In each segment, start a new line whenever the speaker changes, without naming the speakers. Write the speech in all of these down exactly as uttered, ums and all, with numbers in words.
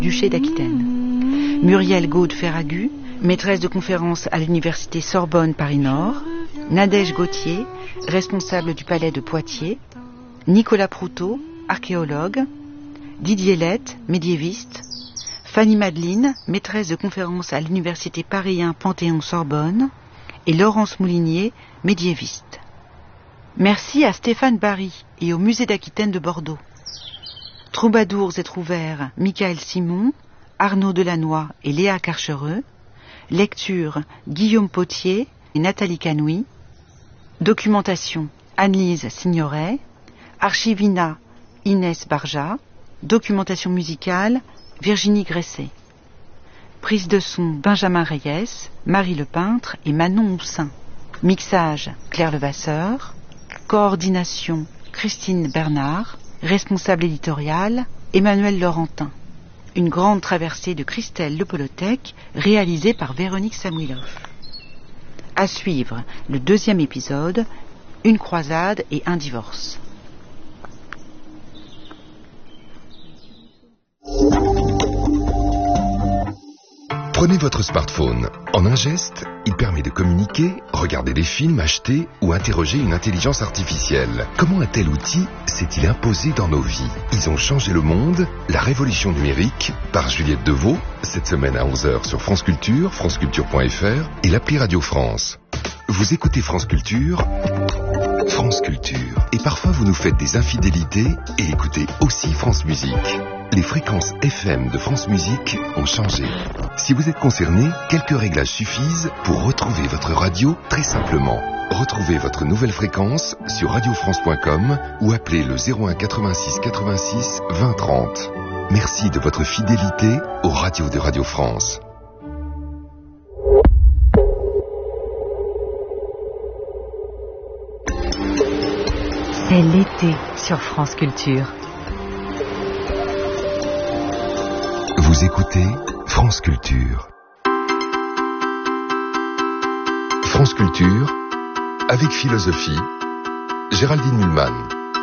duché d'Aquitaine. Muriel Gaude-Ferragut, maîtresse de conférences à l'université Sorbonne Paris-Nord. Nadège Gauthier, responsable du palais de Poitiers. Nicolas Proutot, archéologue. Didier Lette, médiéviste. Fanny Madeline, maîtresse de conférences à l'université Paris un Panthéon-Sorbonne. Et Laurence Moulinier, médiéviste. Merci à Stéphane Barry et au musée d'Aquitaine de Bordeaux. Troubadours et trouvères, Michael Simon, Arnaud Delannoy et Léa Carchereux. Lecture, Guillaume Potier et Nathalie Canoui. Documentation, Anne-Lise Signoret. Archivina, Inès Barja. Documentation musicale, Virginie Gresset. Prise de son, Benjamin Reyes, Marie Le Peintre et Manon Houssin. Mixage, Claire Levasseur. Coordination, Christine Bernard. Responsable éditorial, Emmanuel Laurentin. Une grande traversée de Christelle Lepolotec, réalisée par Véronique Samuilov. À suivre, le deuxième épisode, Une croisade et un divorce.
Prenez votre smartphone. En un geste, il permet de communiquer, regarder des films, acheter ou interroger une intelligence artificielle. Comment un tel outil s'est-il imposé dans nos vies? Ils ont changé le monde, la révolution numérique, par Juliette Deveau, cette semaine à onze heures sur France Culture, franceculture point f r et l'appli Radio France. Vous écoutez France Culture, France Culture. Et parfois vous nous faites des infidélités et écoutez aussi France Musique. Les fréquences F M de France Musique ont changé. Si vous êtes concerné, quelques réglages suffisent pour retrouver votre radio très simplement. Retrouvez votre nouvelle fréquence sur radio france point com ou appelez le zéro un quatre-vingt-six quatre-vingt-six vingt trente. Merci de votre fidélité aux radios de Radio France.
C'est l'été sur France Culture.
Vous écoutez France Culture. France Culture, avec philosophie, Géraldine Mühlmann.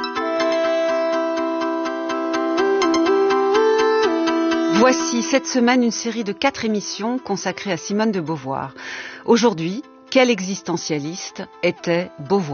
Voici cette semaine une série de quatre émissions consacrées à Simone de Beauvoir. Aujourd'hui, quel existentialiste était Beauvoir ?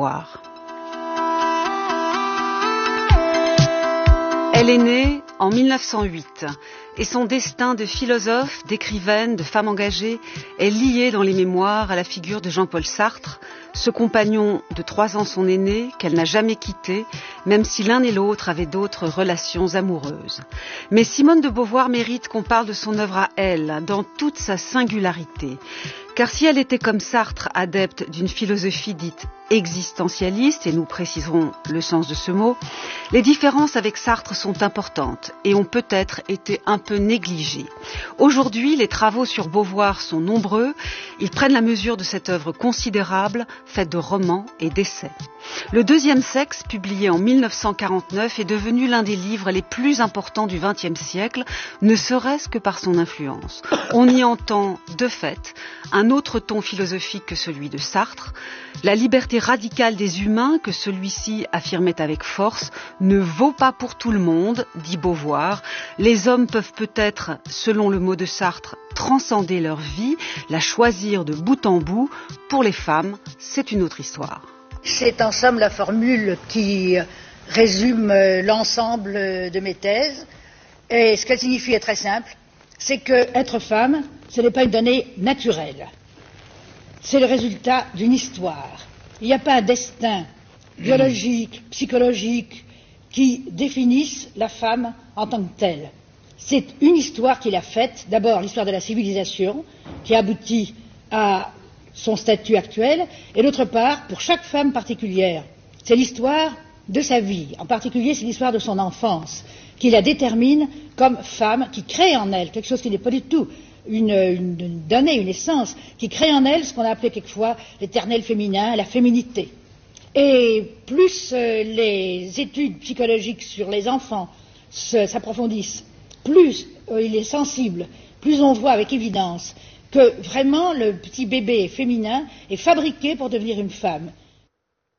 Elle est née en mille neuf cent huit et son destin de philosophe, d'écrivaine, de femme engagée est lié dans les mémoires à la figure de Jean-Paul Sartre, ce compagnon de trois ans son aîné qu'elle n'a jamais quitté, même si l'un et l'autre avaient d'autres relations amoureuses. Mais Simone de Beauvoir mérite qu'on parle de son œuvre à elle, dans toute sa singularité. Car si elle était comme Sartre adepte d'une philosophie dite existentialiste, et nous préciserons le sens de ce mot, les différences avec Sartre sont importantes et ont peut-être été un peu négligées. Aujourd'hui, les travaux sur Beauvoir sont nombreux, ils prennent la mesure de cette œuvre considérable, faite de romans et d'essais. Le deuxième sexe, publié en mille neuf cent quarante-neuf, est devenu l'un des livres les plus importants du vingtième siècle, ne serait-ce que par son influence. On y entend, de fait, un autre ton philosophique que celui de Sartre. La liberté radicale des humains, que celui-ci affirmait avec force, ne vaut pas pour tout le monde, dit Beauvoir. Les hommes peuvent peut-être, selon le mot de Sartre, transcender leur vie, la choisir de bout en bout. Pour les femmes, c'est une autre histoire.
C'est en somme la formule qui résume l'ensemble de mes thèses. Et ce qu'elle signifie est très simple, c'est que être femme, ce n'est pas une donnée naturelle. C'est le résultat d'une histoire. Il n'y a pas un destin biologique, psychologique, qui définisse la femme en tant que telle. C'est une histoire qu'il a faite, d'abord l'histoire de la civilisation, qui aboutit à son statut actuel, et d'autre part, pour chaque femme particulière, c'est l'histoire de sa vie. En particulier, c'est l'histoire de son enfance, qui la détermine comme femme, qui crée en elle quelque chose qui n'est pas du tout une, une, une donnée, une essence, qui crée en elle ce qu'on a appelé quelquefois l'éternel féminin, la féminité. Et plus euh, les études psychologiques sur les enfants se, s'approfondissent, plus euh, il est sensible, plus on voit avec évidence que vraiment le petit bébé féminin est fabriqué pour devenir une femme.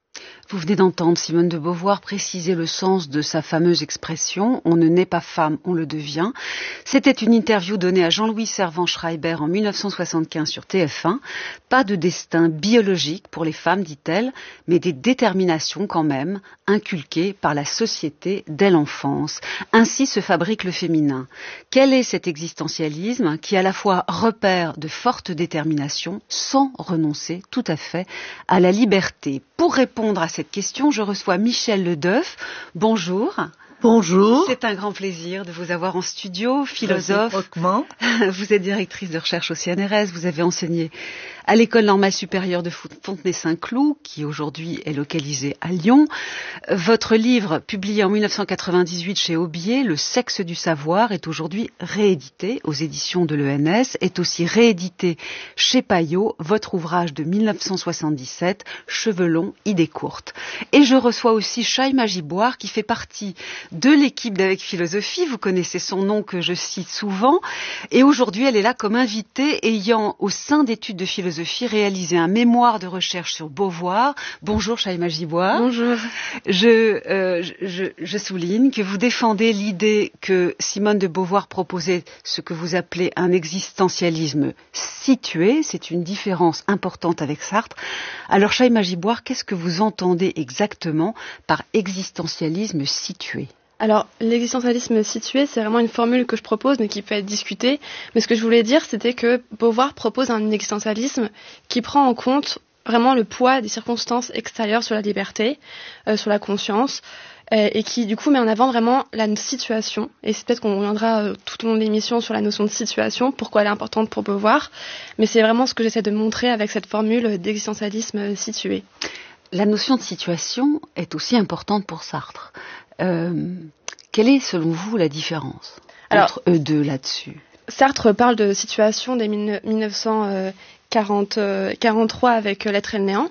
Vous venez d'entendre Simone de Beauvoir préciser le sens de sa fameuse expression « on ne naît pas femme, on le devient ». C'était une interview donnée à Jean-Louis Servan-Schreiber en mille neuf cent soixante-quinze sur T F un. Pas de destin biologique pour les femmes, dit-elle, mais des déterminations quand même, inculquées par la société dès l'enfance. Ainsi se fabrique le féminin. Quel est cet existentialisme qui à la fois repère de fortes déterminations sans renoncer tout à fait à la liberté? Pour répondre à cette question, je reçois Michel Ledeuf. Bonjour.
Bonjour.
C'est un grand plaisir de vous avoir en studio, philosophe. Vous êtes directrice de recherche au C N R S, vous avez enseigné à l'École normale supérieure de Fontenay-Saint-Cloud, qui aujourd'hui est localisée à Lyon. Votre livre, publié en mille neuf cent quatre-vingt-dix-huit chez Aubier, Le sexe du savoir, est aujourd'hui réédité aux éditions de l'E N S, est aussi réédité chez Payot, votre ouvrage de mille neuf cent soixante-dix-sept, Cheveux longs, idées courtes. Et je reçois aussi Shaima Giboire, qui fait partie de l'équipe d'Avec Philosophie. Vous connaissez son nom que je cite souvent. Et aujourd'hui, elle est là comme invitée, ayant, au sein d'études de philosophie, réalisé un mémoire de recherche sur Beauvoir. Bonjour Shaima Giboire.
Bonjour.
Je, euh, je, je souligne que vous défendez l'idée que Simone de Beauvoir proposait ce que vous appelez un existentialisme situé. C'est une différence importante avec Sartre. Alors Shaima Giboire, qu'est-ce que vous entendez exactement par existentialisme situé ?
Alors, l'existentialisme situé, c'est vraiment une formule que je propose, mais qui peut être discutée. Mais ce que je voulais dire, c'était que Beauvoir propose un existentialisme qui prend en compte vraiment le poids des circonstances extérieures sur la liberté, euh, sur la conscience, euh, et qui, du coup, met en avant vraiment la situation. Et c'est peut-être qu'on reviendra euh, tout au long de l'émission sur la notion de situation, pourquoi elle est importante pour Beauvoir. Mais c'est vraiment ce que j'essaie de montrer avec cette formule d'existentialisme situé.
La notion de situation est aussi importante pour Sartre. Euh, quelle est, selon vous, la différence Alors, entre eux deux là-dessus ?
Sartre parle de situation dès mille neuf cent quarante-trois avec L'être et le néant.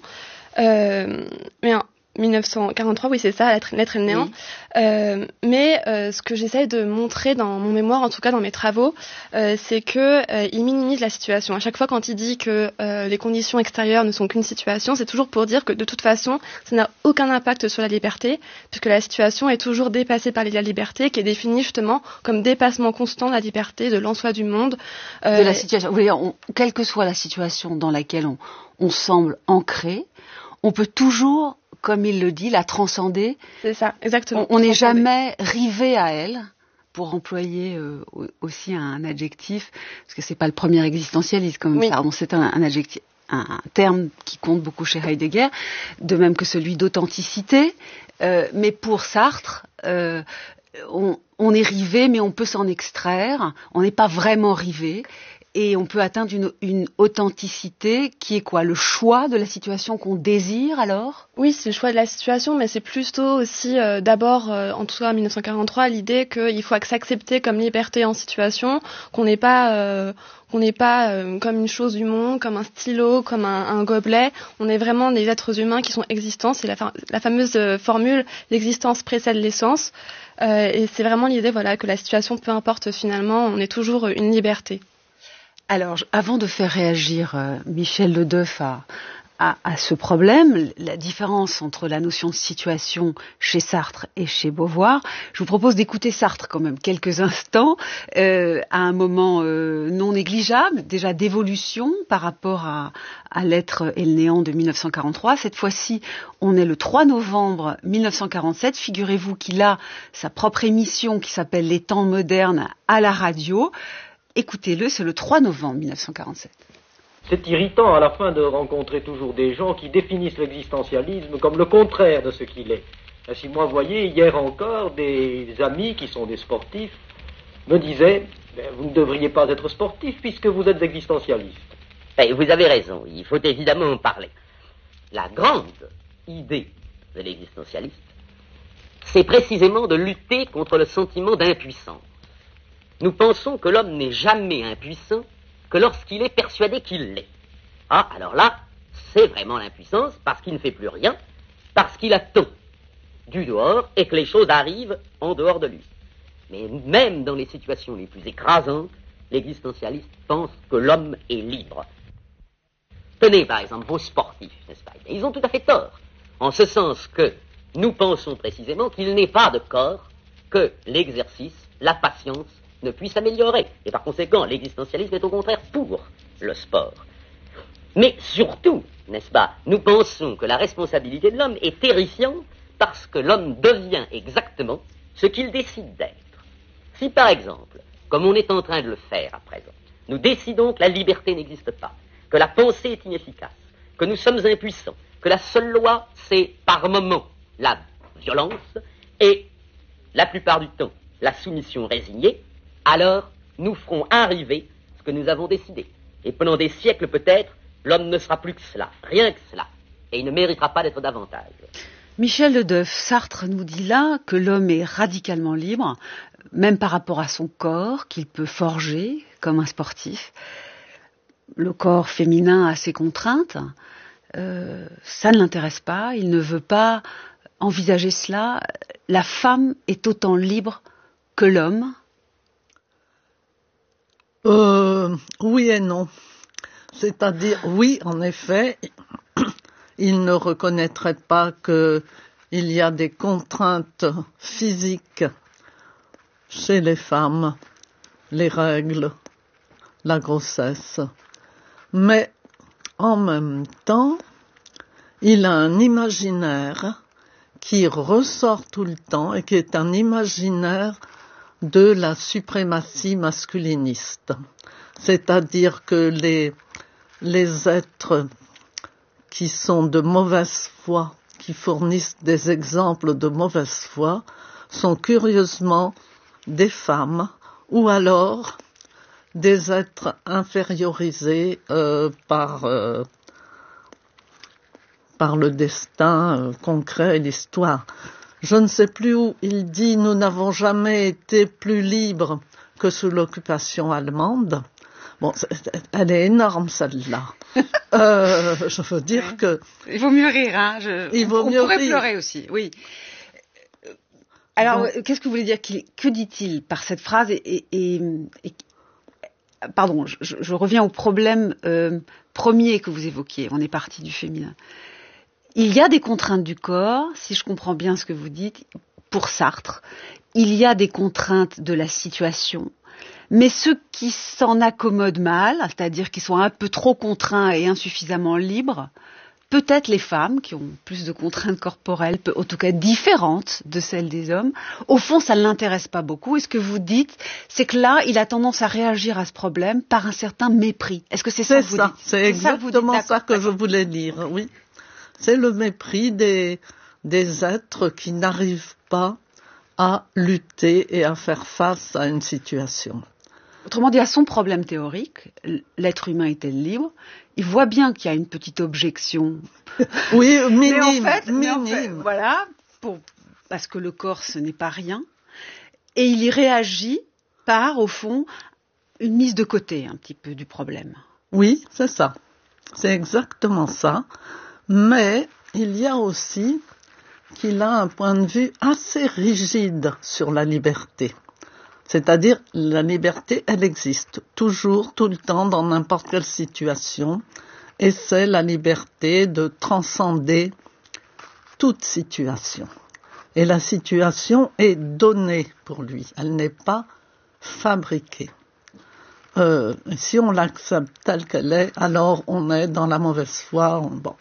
Euh, mais en mille neuf cent quarante-trois, oui, c'est ça, L'être, l'être et le néant. Oui. Euh, mais euh, ce que j'essaye de montrer dans mon mémoire, en tout cas dans mes travaux, euh, c'est que euh, il minimise la situation. À chaque fois, quand il dit que euh, les conditions extérieures ne sont qu'une situation, c'est toujours pour dire que de toute façon, ça n'a aucun impact sur la liberté, puisque la situation est toujours dépassée par la liberté, qui est définie justement comme dépassement constant de la liberté, de l'en-soi du monde.
Euh, de la situation. Vous voulez dire, on, quelle que soit la situation dans laquelle on, on semble ancré, on peut toujours, comme il le dit, la transcender.
C'est ça, exactement.
On n'est jamais rivé à elle, pour employer euh, aussi un adjectif, parce que c'est pas le premier existentialiste comme oui. ça. Bon, c'est un, un adjectif, un, un terme qui compte beaucoup chez Heidegger, de même que celui d'authenticité. Euh, mais pour Sartre, euh, on, on est rivé, mais on peut s'en extraire. On n'est pas vraiment rivé. Et on peut atteindre une, une authenticité qui est quoi ? Le choix de la situation qu'on désire alors ?
Oui, c'est le choix de la situation, mais c'est plutôt aussi euh, d'abord, euh, en tout cas en mille neuf cent quarante-trois, l'idée qu'il faut s'accepter comme liberté en situation, qu'on n'est pas, euh, qu'on n'est pas euh, comme une chose du monde, comme un stylo, comme un, un gobelet. On est vraiment des êtres humains qui sont existants. C'est la, fa- la fameuse formule « l'existence précède l'essence euh, ». Et c'est vraiment l'idée, voilà, que la situation, peu importe finalement, on est toujours une liberté.
Alors, avant de faire réagir euh, Michel Ledeuf à, à, à ce problème, la différence entre la notion de situation chez Sartre et chez Beauvoir, je vous propose d'écouter Sartre quand même quelques instants, euh, à un moment euh, non négligeable, déjà d'évolution par rapport à, à L'être et le néant de mille neuf cent quarante-trois. Cette fois-ci, on est le trois novembre mille neuf cent quarante-sept. Figurez-vous qu'il a sa propre émission qui s'appelle Les temps modernes à la radio. Écoutez-le, c'est le trois novembre mille neuf cent quarante-sept.
C'est irritant à la fin de rencontrer toujours des gens qui définissent l'existentialisme comme le contraire de ce qu'il est. Ainsi, moi, vous voyez, hier encore, des amis qui sont des sportifs me disaient ben, « Vous ne devriez pas être sportif puisque vous êtes existentialiste. »
Et vous avez raison, il faut évidemment en parler. La grande idée de l'existentialiste, c'est précisément de lutter contre le sentiment d'impuissance. Nous pensons que l'homme n'est jamais impuissant que lorsqu'il est persuadé qu'il l'est. Ah, alors là, c'est vraiment l'impuissance parce qu'il ne fait plus rien, parce qu'il attend du dehors et que les choses arrivent en dehors de lui. Mais même dans les situations les plus écrasantes, l'existentialiste pense que l'homme est libre. Tenez par exemple vos sportifs, n'est-ce pas ? Ils ont tout à fait tort. en ce sens que nous pensons précisément qu'il n'est pas de corps que l'exercice, la patience ne puisse améliorer. Et par conséquent, l'existentialisme est au contraire pour le sport. Mais surtout, n'est-ce pas, nous pensons que la responsabilité de l'homme est terrifiante parce que l'homme devient exactement ce qu'il décide d'être. Si par exemple, comme on est en train de le faire à présent, nous décidons que la liberté n'existe pas, que la pensée est inefficace, que nous sommes impuissants, que la seule loi, c'est par moments la violence et, la plupart du temps, la soumission résignée, alors nous ferons arriver ce que nous avons décidé. Et pendant des siècles peut-être, l'homme ne sera plus que cela, rien que cela, et il ne méritera pas d'être davantage.
Michel Le Deuf, Sartre nous dit là que l'homme est radicalement libre, même par rapport à son corps, qu'il peut forger comme un sportif. Le corps féminin a ses contraintes, euh, ça ne l'intéresse pas, il ne veut pas envisager cela. La femme est autant libre que l'homme.
Euh, oui et non. C'est-à-dire, oui, en effet, il ne reconnaîtrait pas qu'il y a des contraintes physiques chez les femmes, les règles, la grossesse. Mais en même temps, il a un imaginaire qui ressort tout le temps et qui est un imaginaire de la suprématie masculiniste. C'est-à-dire que les, les êtres qui sont de mauvaise foi, qui fournissent des exemples de mauvaise foi, sont curieusement des femmes ou alors des êtres infériorisés euh, par, euh, par le destin euh, concret et l'histoire. Je ne sais plus où il dit « Nous n'avons jamais été plus libres que sous l'occupation allemande ». Bon, elle est énorme celle-là. euh, je veux dire
ouais.
que...
Il vaut mieux rire, hein. Je...
Il vaut
on
mieux
pourrait
rire.
pleurer aussi, oui. Alors,
Donc,
qu'est-ce que vous voulez dire? Que dit-il par cette phrase et, et, et, et pardon, je, je reviens au problème euh, premier que vous évoquiez. On est parti du féminin. Il y a des contraintes du corps, si je comprends bien ce que vous dites, pour Sartre. Il y a des contraintes de la situation. Mais ceux qui s'en accommodent mal, c'est-à-dire qui sont un peu trop contraints et insuffisamment libres, peut-être les femmes qui ont plus de contraintes corporelles, en tout cas différentes de celles des hommes, au fond ça ne l'intéresse pas beaucoup. Et ce que vous dites, c'est que là, il a tendance à réagir à ce problème par un certain mépris. Est-ce que c'est ça que vous
ça,
dites?
c'est exactement ça que je voulais dire, oui. C'est le mépris des, des êtres qui n'arrivent pas à lutter et à faire face à une situation.
Autrement dit, à son problème théorique, l'être humain est-il libre? Il voit bien qu'il y a une petite objection.
Oui, minime,
mais en fait,
minime.
Mais en fait, voilà, pour, parce que le corps, ce n'est pas rien. Et il y réagit par, au fond, une mise de côté un petit peu du problème.
Oui, c'est ça. C'est exactement ça. Mais il y a aussi qu'il a un point de vue assez rigide sur la liberté. C'est-à-dire, la liberté, elle existe toujours, tout le temps, dans n'importe quelle situation, et c'est la liberté de transcender toute situation. Et la situation est donnée pour lui, elle n'est pas fabriquée. Euh, si on l'accepte telle qu'elle est, alors on est dans la mauvaise foi. On, bon.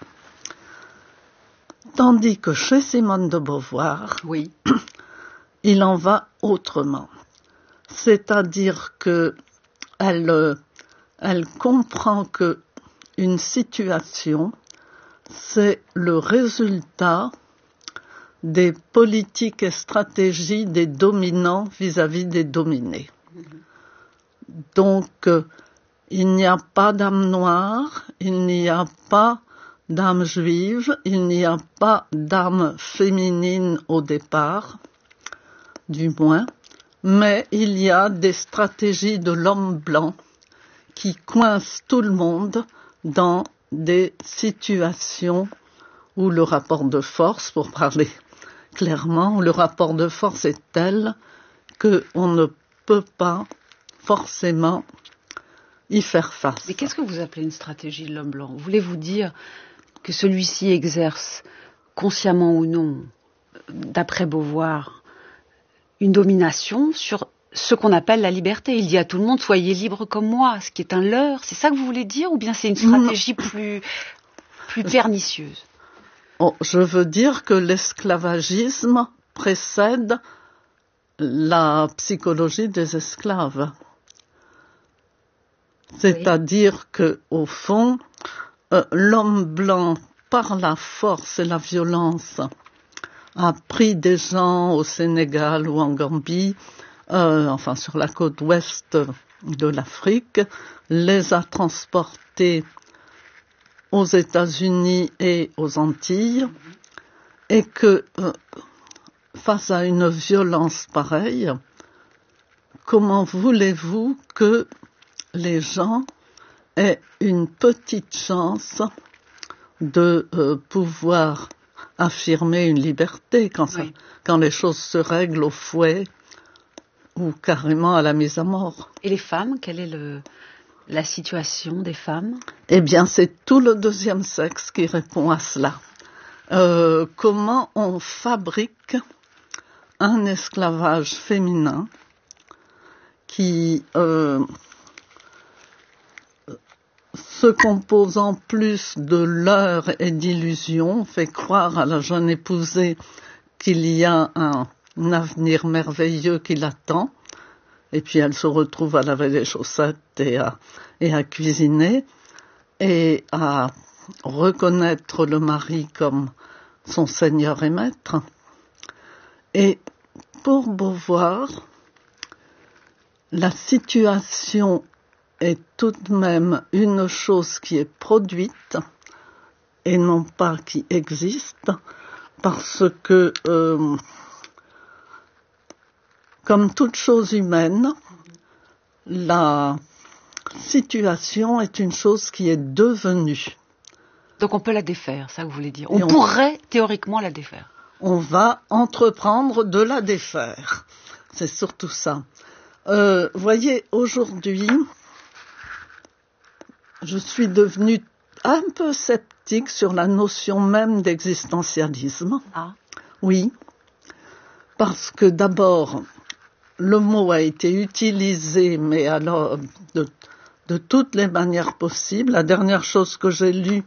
Tandis que chez Simone de Beauvoir,
oui.
il en va autrement. C'est-à-dire que elle, euh, elle comprend que une situation, c'est le résultat des politiques et stratégies des dominants vis-à-vis des dominés. Donc, euh, il n'y a pas d'âme noire, il n'y a pas d'âme juive, il n'y a pas d'âme féminine au départ, du moins, mais il y a des stratégies de l'homme blanc qui coincent tout le monde dans des situations où le rapport de force, pour parler clairement, où le rapport de force est tel qu'on ne peut pas forcément y faire face.
Mais qu'est-ce que vous appelez une stratégie de l'homme blanc? Voulez-vous dire que celui-ci exerce consciemment ou non, d'après Beauvoir, une domination sur ce qu'on appelle la liberté. Il dit à tout le monde, soyez libre comme moi, ce qui est un leurre. C'est ça que vous voulez dire, ou bien c'est une stratégie plus, plus pernicieuse?
Oh, je veux dire que l'esclavagisme précède la psychologie des esclaves. C'est-à-dire oui. que, au fond, euh, l'homme blanc, par la force et la violence, a pris des gens au Sénégal ou en Gambie, euh, enfin sur la côte ouest de l'Afrique, les a transportés aux États-Unis et aux Antilles, et que euh, face à une violence pareille, comment voulez-vous que les gens aient une petite chance de euh, pouvoir affirmer une liberté quand, ça, oui. quand les choses se règlent au fouet ou carrément à la mise à mort?
Et les femmes, quelle est le, la situation des femmes?
Eh bien, c'est tout le deuxième sexe qui répond à cela. Euh, comment on fabrique un esclavage féminin qui euh, se compose en plus de leurres et d'illusions, fait croire à la jeune épousée qu'il y a un, un avenir merveilleux qui l'attend, et puis elle se retrouve à laver les chaussettes et à, et à cuisiner, et à reconnaître le mari comme son seigneur et maître. Et pour Beauvoir, la situation est tout de même une chose qui est produite et non pas qui existe, parce que, euh, comme toute chose humaine, la situation est une chose qui est devenue.
Donc on peut la défaire, ça que vous voulez dire. On, on pourrait théoriquement la défaire.
On va entreprendre de la défaire. C'est surtout ça. Euh, voyez, aujourd'hui, je suis devenue un peu sceptique sur la notion même d'existentialisme.
Ah.
Oui, parce que d'abord, le mot a été utilisé, mais alors de, de toutes les manières possibles. La dernière chose que j'ai lue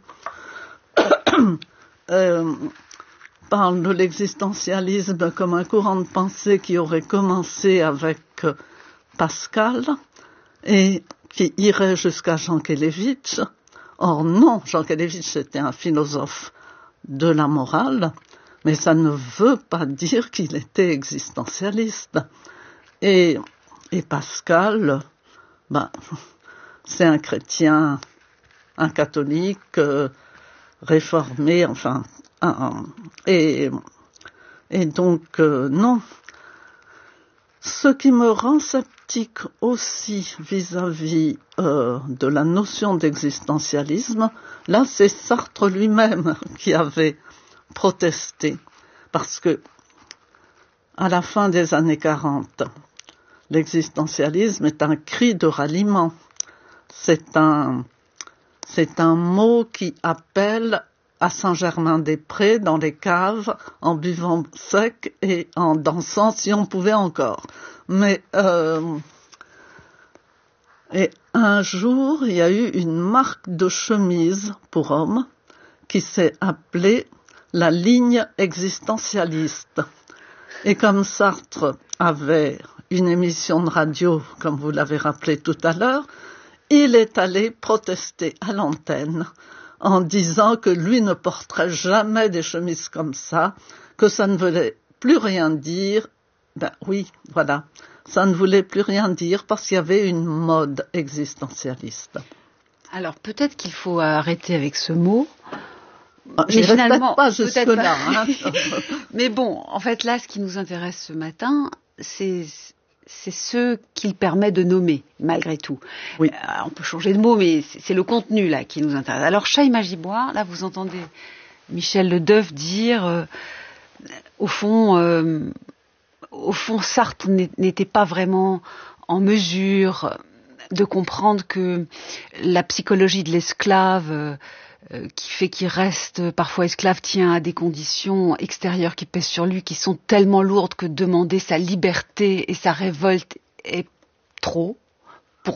euh, parle de l'existentialisme comme un courant de pensée qui aurait commencé avec euh, Pascal et qui irait jusqu'à Jankélévitch. Or non, Jankélévitch était un philosophe de la morale, mais ça ne veut pas dire qu'il était existentialiste. Et, et Pascal, ben, c'est un chrétien, un catholique euh, réformé, enfin, un, et, et donc euh, non. Ce qui me rend sceptique aussi vis-à-vis euh, de la notion d'existentialisme, là c'est Sartre lui-même qui avait protesté, parce que à la fin des années quarante, l'existentialisme est un cri de ralliement. C'est un, c'est un mot qui appelle à Saint-Germain-des-Prés, dans les caves, en buvant sec et en dansant si on pouvait encore. Mais euh, et un jour, il y a eu une marque de chemise pour hommes qui s'est appelée la ligne existentialiste. Et comme Sartre avait une émission de radio, comme vous l'avez rappelé tout à l'heure, il est allé protester à l'antenne en disant que lui ne porterait jamais des chemises comme ça, que ça ne voulait plus rien dire. Ben oui, voilà, ça ne voulait plus rien dire parce qu'il y avait une mode existentialiste.
Alors peut-être qu'il faut arrêter avec ce mot.
Ah, mais finalement, pas jusque-là. Hein.
Mais bon, en fait là, ce qui nous intéresse ce matin, c'est... c'est ce qu'il permet de nommer, malgré tout.
Oui.
Euh, on peut changer de mot, mais c'est, c'est le contenu là qui nous intéresse. Alors, Chaille-Magiboire, là, vous entendez Michel Le Deuf dire, euh, au fond, euh, au fond, Sartre n'était pas vraiment en mesure de comprendre que la psychologie de l'esclave euh, euh, qui fait qu'il reste parfois esclave, tient à des conditions extérieures qui pèsent sur lui, qui sont tellement lourdes que demander sa liberté et sa révolte est trop.